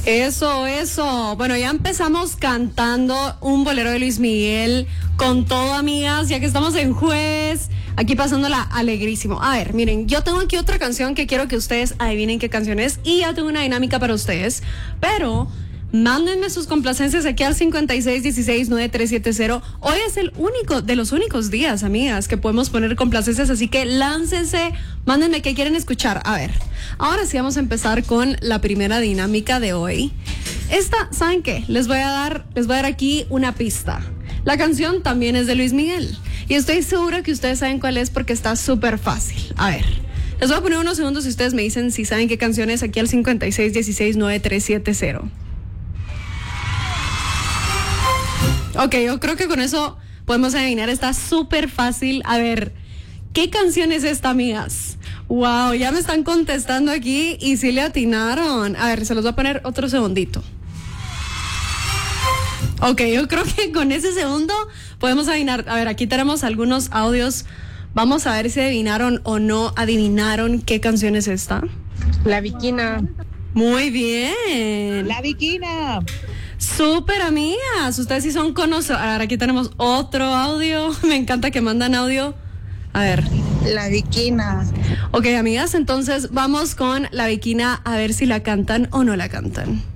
Eso. Bueno, ya empezamos cantando un bolero de Luis Miguel con todo, amigas, ya que estamos en jueves, aquí pasándola alegrísimo. A ver, miren, yo tengo aquí otra canción que quiero que ustedes adivinen qué canción es y ya tengo una dinámica para ustedes, pero mándenme sus complacencias aquí al 56169370. Hoy es el único, de los únicos días, amigas, que podemos poner complacencias, así que láncense, mándenme qué quieren escuchar. A ver, ahora sí vamos a empezar con la primera dinámica de hoy. Esta, ¿saben qué? Les voy a dar aquí una pista. La canción también es de Luis Miguel y estoy segura que ustedes saben cuál es porque está súper fácil. A ver, les voy a poner unos segundos y ustedes me dicen si saben qué canción es aquí al 56169370. Ok, yo creo que con eso podemos adivinar, está súper fácil. A ver, ¿qué canción es esta, amigas? Wow, ya me están contestando aquí y sí le atinaron. A ver, se los voy a poner otro segundito. Ok, yo creo que con ese segundo podemos adivinar. A ver, aquí tenemos algunos audios. Vamos a ver si adivinaron o no adivinaron qué canción es esta. La Viquina. Muy bien. La Viquina. Súper, amigas. Ustedes sí son conocidos. A ver, aquí tenemos otro audio. Me encanta que mandan audio. A ver. La Viquina. Ok, amigas, entonces vamos con La Viquina a ver si la cantan o no la cantan.